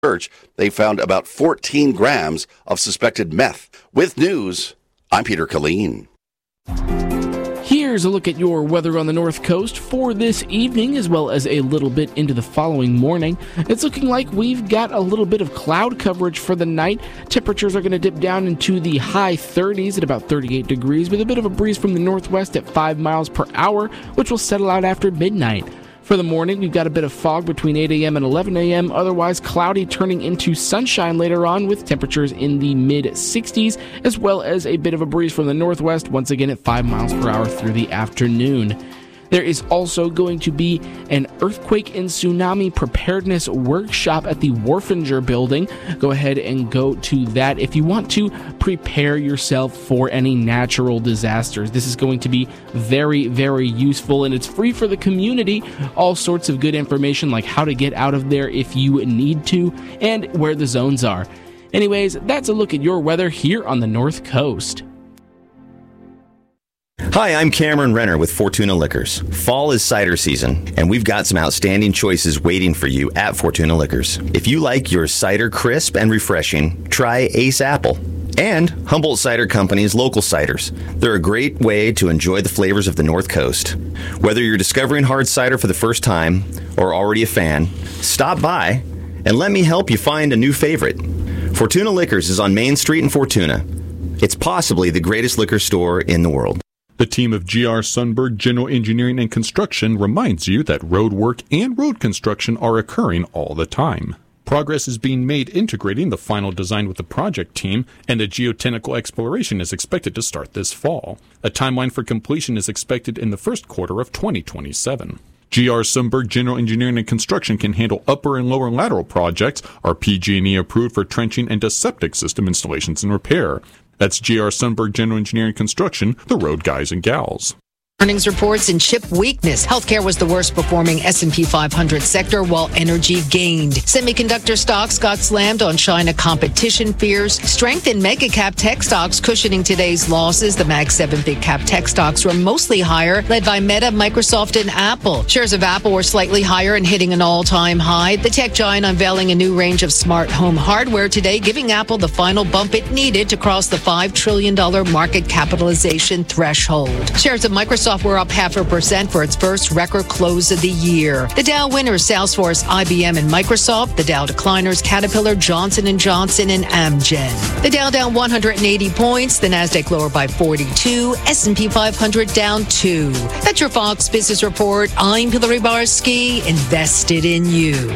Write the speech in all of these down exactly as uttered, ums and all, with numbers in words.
search, they found about fourteen grams of suspected meth. With news, I'm Peter Killeen. Here's a look at your weather on the North Coast for this evening, as well as a little bit into the following morning. It's looking like we've got a little bit of cloud coverage for the night. Temperatures are going to dip down into the high thirties at about thirty-eight degrees, with a bit of a breeze from the northwest at five miles per hour, which will settle out after midnight. For the morning, we've got a bit of fog between eight a.m. and eleven a.m., otherwise cloudy turning into sunshine later on with temperatures in the mid sixties, as well as a bit of a breeze from the northwest, once again at five miles per hour through the afternoon. There is also going to be an earthquake and tsunami preparedness workshop at the Wharfinger building. Go ahead and go to that if you want to prepare yourself for any natural disasters. This is going to be very, very useful, and it's free for the community. All sorts of good information like how to get out of there if you need to and where the zones are. Anyways, that's a look at your weather here on the North Coast. Hi, I'm Cameron Renner with Fortuna Liquors. Fall is cider season, and we've got some outstanding choices waiting for you at Fortuna Liquors. If you like your cider crisp and refreshing, try Ace Apple. And Humboldt Cider Company's local ciders. They're a great way to enjoy the flavors of the North Coast. Whether you're discovering hard cider for the first time or already a fan, stop by and let me help you find a new favorite. Fortuna Liquors is on Main Street in Fortuna. It's possibly the greatest liquor store in the world. The team of G R Sundberg General Engineering and Construction reminds you that road work and road construction are occurring all the time. Progress is being made integrating the final design with the project team, and a geotechnical exploration is expected to start this fall. A timeline for completion is expected in the first quarter of twenty twenty-seven. G R Sundberg General Engineering and Construction can handle upper and lower lateral projects, are P G and E approved for trenching and septic system installations and repair. That's G R Sundberg General Engineering Construction, the road guys and gals. Earnings reports and chip weakness. Healthcare was the worst performing S and P five hundred sector, while energy gained. Semiconductor stocks got slammed on China competition fears. Strength in mega cap tech stocks cushioning today's losses. The Mag seven big cap tech stocks were mostly higher, led by Meta, Microsoft, and Apple. Shares of Apple were slightly higher and hitting an all-time high. The tech giant unveiling a new range of smart home hardware today, giving Apple the final bump it needed to cross the five trillion dollars market capitalization threshold. Shares of Microsoft were up half a percent for its first record close of the year. The Dow winners, Salesforce, I B M, and Microsoft. The Dow decliners, Caterpillar, Johnson and Johnson, and Amgen. The Dow down one hundred eighty points. The Nasdaq lower by forty-two. S and P five hundred down two. That's your Fox Business Report. I'm Hillary Barsky, invested in you.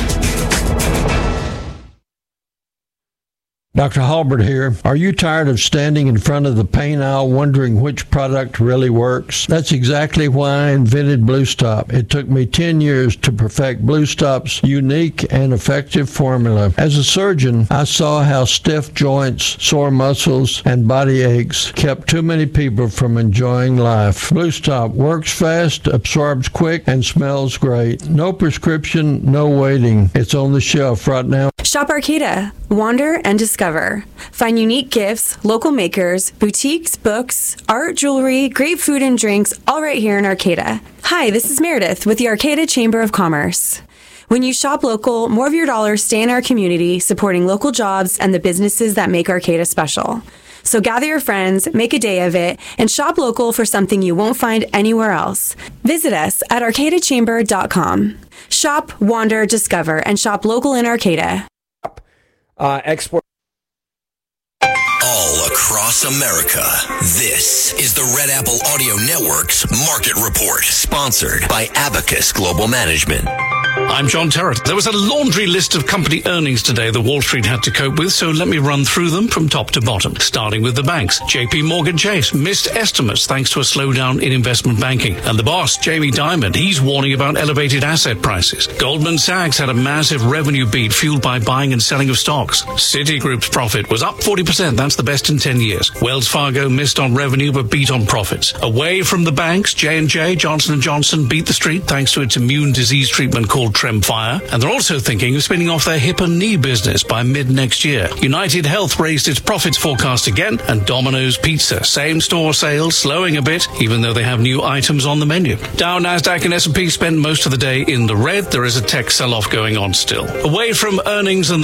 Doctor Halbert here. Are you tired of standing in front of the pain aisle wondering which product really works? That's exactly why I invented Blue Stop. It took me ten years to perfect Blue Stop's unique and effective formula. As a surgeon, I saw how stiff joints, sore muscles, and body aches kept too many people from enjoying life. Blue Stop works fast, absorbs quick, and smells great. No prescription, no waiting. It's on the shelf right now. Shop Arcata. Wander and discover. Find unique gifts, local makers, boutiques, books, art, jewelry, great food and drinks, all right here in Arcata. Hi, this is Meredith with the Arcata Chamber of Commerce. When you shop local, more of your dollars stay in our community, supporting local jobs and the businesses that make Arcata special. So gather your friends, make a day of it, and shop local for something you won't find anywhere else. Visit us at arcata chamber dot com. Shop, wander, discover, and shop local in Arcata. Uh, export. All across America, this is the Red Apple Audio Network's Market Report, sponsored by Abacus Global Management. I'm John Terrett. There was a laundry list of company earnings today that Wall Street had to cope with, so let me run through them from top to bottom, starting with the banks. J P Morgan Chase missed estimates thanks to a slowdown in investment banking. And the boss, Jamie Dimon, he's warning about elevated asset prices. Goldman Sachs had a massive revenue beat fueled by buying and selling of stocks. Citigroup's profit was up forty percent. That's the best in ten years. Wells Fargo missed on revenue but beat on profits. Away from the banks, J and J, Johnson and Johnson beat the street thanks to its immune disease treatment called Tremfya, and they're also thinking of spinning off their hip and knee business by mid-next year. United Health raised its profits forecast again, and Domino's Pizza, same-store sales slowing a bit, even though they have new items on the menu. Dow, Nasdaq, and S and P spent most of the day in the red. There is a tech sell-off going on still. Away from earnings and the